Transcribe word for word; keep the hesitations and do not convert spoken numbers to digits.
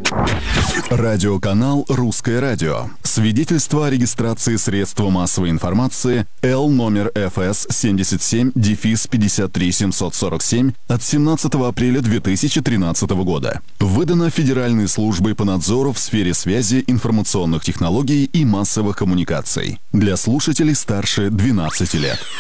Радиоканал «Русское радио». Свидетельство о регистрации средства массовой информации Л номер Ф С семьдесят семь пятьдесят три семьсот сорок семь от семнадцатого апреля две тысячи тринадцатого года. Выдано Федеральной службой по надзору в сфере связи, информационных технологий и массовых коммуникаций. Для слушателей старше двенадцати лет.